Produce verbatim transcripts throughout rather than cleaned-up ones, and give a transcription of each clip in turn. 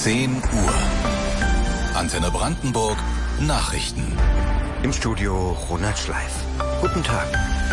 zehn Uhr. Antenne Brandenburg Nachrichten. Im Studio Ronald Schleif. Guten Tag.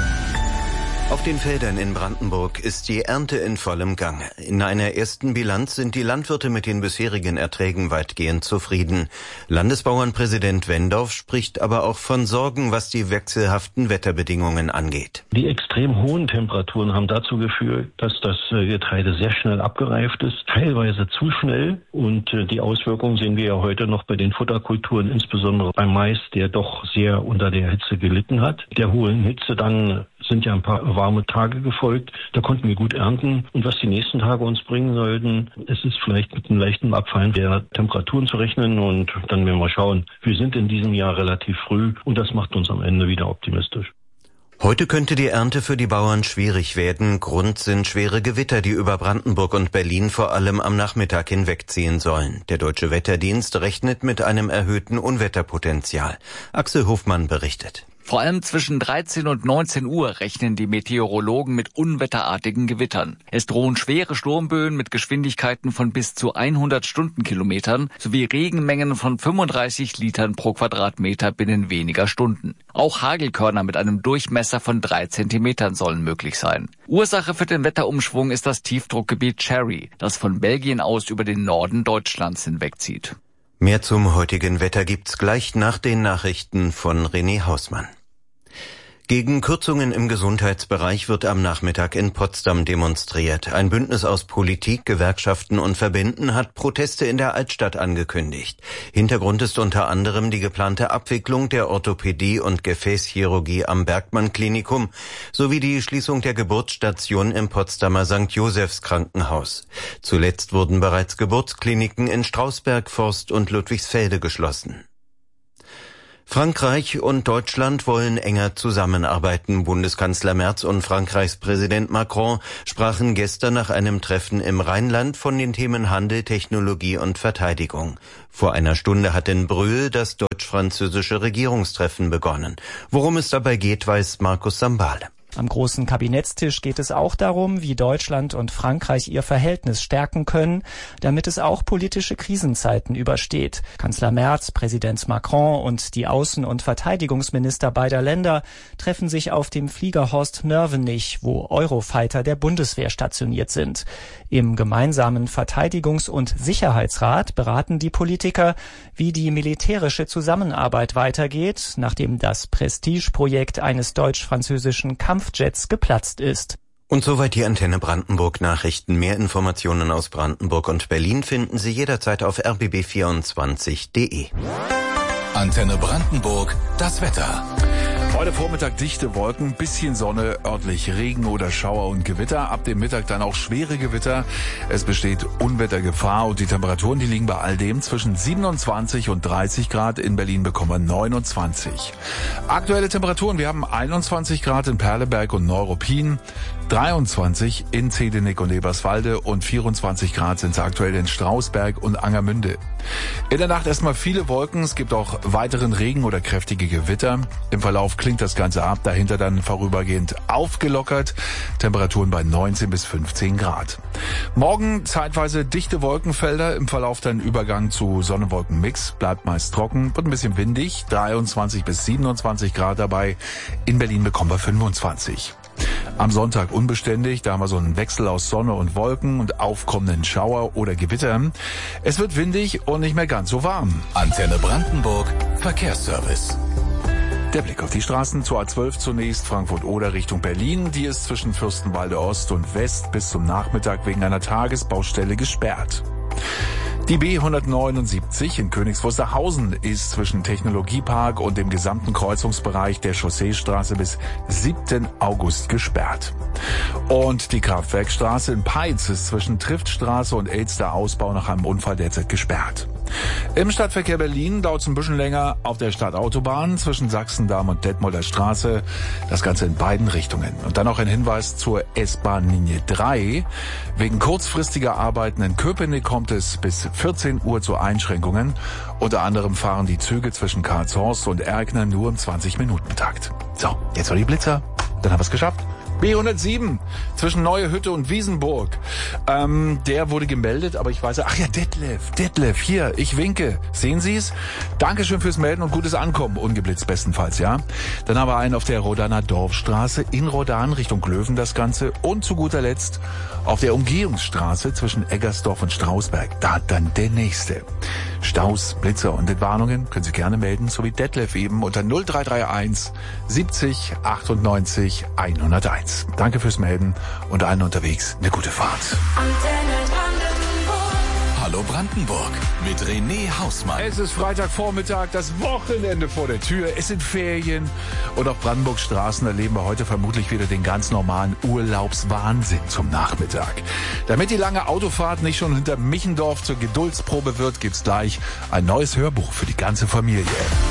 Auf den Feldern in Brandenburg ist die Ernte in vollem Gange. In einer ersten Bilanz sind die Landwirte mit den bisherigen Erträgen weitgehend zufrieden. Landesbauernpräsident Wendorf spricht aber auch von Sorgen, was die wechselhaften Wetterbedingungen angeht. Die extrem hohen Temperaturen haben dazu geführt, dass das Getreide sehr schnell abgereift ist, teilweise zu schnell. Und die Auswirkungen sehen wir ja heute noch bei den Futterkulturen, insbesondere beim Mais, der doch sehr unter der Hitze gelitten hat. Der hohen Hitze dann sind ja ein paar warme Tage gefolgt. Da konnten wir gut ernten. Und was die nächsten Tage uns bringen sollten, es ist vielleicht mit einem leichten Abfallen der Temperaturen zu rechnen. Und dann werden wir schauen. Wir sind in diesem Jahr relativ früh und das macht uns am Ende wieder optimistisch. Heute könnte die Ernte für die Bauern schwierig werden. Grund sind schwere Gewitter, die über Brandenburg und Berlin vor allem am Nachmittag hinwegziehen sollen. Der Deutsche Wetterdienst rechnet mit einem erhöhten Unwetterpotenzial. Axel Hofmann berichtet. Vor allem zwischen dreizehn und neunzehn Uhr rechnen die Meteorologen mit unwetterartigen Gewittern. Es drohen schwere Sturmböen mit Geschwindigkeiten von bis zu hundert Stundenkilometern sowie Regenmengen von fünfunddreißig Litern pro Quadratmeter binnen weniger Stunden. Auch Hagelkörner mit einem Durchmesser von drei Zentimetern sollen möglich sein. Ursache für den Wetterumschwung ist das Tiefdruckgebiet Cherry, das von Belgien aus über den Norden Deutschlands hinwegzieht. Mehr zum heutigen Wetter gibt's gleich nach den Nachrichten von René Hausmann. Gegen Kürzungen im Gesundheitsbereich wird am Nachmittag in Potsdam demonstriert. Ein Bündnis aus Politik, Gewerkschaften und Verbänden hat Proteste in der Altstadt angekündigt. Hintergrund ist unter anderem die geplante Abwicklung der Orthopädie und Gefäßchirurgie am Bergmann-Klinikum sowie die Schließung der Geburtsstation im Potsdamer Sankt Josephs Krankenhaus. Zuletzt wurden bereits Geburtskliniken in Strausberg, Forst und Ludwigsfelde geschlossen. Frankreich und Deutschland wollen enger zusammenarbeiten. Bundeskanzler Merz und Frankreichs Präsident Macron sprachen gestern nach einem Treffen im Rheinland von den Themen Handel, Technologie und Verteidigung. Vor einer Stunde hat in Brühl das deutsch-französische Regierungstreffen begonnen. Worum es dabei geht, weiß Markus Sambale. Am großen Kabinettstisch geht es auch darum, wie Deutschland und Frankreich ihr Verhältnis stärken können, damit es auch politische Krisenzeiten übersteht. Kanzler Merz, Präsident Macron und die Außen- und Verteidigungsminister beider Länder treffen sich auf dem Flieger Horst Nörvenich, wo Eurofighter der Bundeswehr stationiert sind. Im gemeinsamen Verteidigungs- und Sicherheitsrat beraten die Politiker, wie die militärische Zusammenarbeit weitergeht, nachdem das Prestigeprojekt eines deutsch-französischen Kampf Jets geplatzt ist. Und soweit die Antenne Brandenburg Nachrichten. Mehr Informationen aus Brandenburg und Berlin finden Sie jederzeit auf r b b vierundzwanzig punkt d e. Antenne Brandenburg, das Wetter. Heute Vormittag dichte Wolken, bisschen Sonne, örtlich Regen oder Schauer und Gewitter. Ab dem Mittag dann auch schwere Gewitter. Es besteht Unwettergefahr und die Temperaturen, die liegen bei all dem zwischen siebenundzwanzig und dreißig Grad. In Berlin bekommen wir neunundzwanzig. Aktuelle Temperaturen, wir haben einundzwanzig Grad in Perleberg und Neuruppin, dreiundzwanzig in Zedenick und Eberswalde und vierundzwanzig Grad sind es aktuell in Strausberg und Angermünde. In der Nacht erstmal viele Wolken, es gibt auch weiteren Regen oder kräftige Gewitter. Im Verlauf klingt das Ganze ab, dahinter dann vorübergehend aufgelockert. Temperaturen bei neunzehn bis fünfzehn Grad. Morgen zeitweise dichte Wolkenfelder, im Verlauf dann Übergang zu Sonne-Wolken-Mix, bleibt meist trocken, wird ein bisschen windig, dreiundzwanzig bis siebenundzwanzig Grad dabei. In Berlin bekommen wir fünfundzwanzig. Am Sonntag unbeständig, da haben wir so einen Wechsel aus Sonne und Wolken und aufkommenden Schauer oder Gewitter. Es wird windig und nicht mehr ganz so warm. Antenne Brandenburg, Verkehrsservice. Der Blick auf die Straßen zur A zwölf zunächst, Frankfurt-Oder Richtung Berlin. Die ist zwischen Fürstenwalde Ost und West bis zum Nachmittag wegen einer Tagesbaustelle gesperrt. Die B hundertneunundsiebzig in Königs Wusterhausen ist zwischen Technologiepark und dem gesamten Kreuzungsbereich der Chausseestraße bis siebten August gesperrt. Und die Kraftwerkstraße in Peitz ist zwischen Triftstraße und Elster Ausbau nach einem Unfall derzeit gesperrt. Im Stadtverkehr Berlin dauert es ein bisschen länger auf der Stadtautobahn zwischen Sachsendamm und Detmolder Straße. Das Ganze in beiden Richtungen. Und dann noch ein Hinweis zur S-Bahn-Linie drei. Wegen kurzfristiger Arbeiten in Köpenick kommt es bis vierzehn Uhr zu Einschränkungen. Unter anderem fahren die Züge zwischen Karlshorst und Erkner nur im zwanzig Minuten Takt. So, jetzt noch die Blitzer. Dann haben wir es geschafft. B hundertsieben zwischen Neue Hütte und Wiesenburg. Ähm, der wurde gemeldet, aber ich weiß, ach ja, Detlef, Detlef, hier, ich winke. Sehen Sie es? Dankeschön fürs Melden und gutes Ankommen, ungeblitzt bestenfalls, ja. Dann haben wir einen auf der Rodaner Dorfstraße in Rodan Richtung Löwen das Ganze und zu guter Letzt auf der Umgehungsstraße zwischen Eggersdorf und Strausberg. Da dann der nächste. Staus, Blitzer und Entwarnungen können Sie gerne melden, so wie Detlef eben unter null drei drei eins siebzig achtundneunzig hunderteins. Danke fürs Melden und allen unterwegs eine gute Fahrt. Hallo Brandenburg mit René Hausmann. Es ist Freitagvormittag, das Wochenende vor der Tür. Es sind Ferien und auf Brandenburgs Straßen erleben wir heute vermutlich wieder den ganz normalen Urlaubswahnsinn zum Nachmittag. Damit die lange Autofahrt nicht schon hinter Michendorf zur Geduldsprobe wird, gibt's gleich ein neues Hörbuch für die ganze Familie.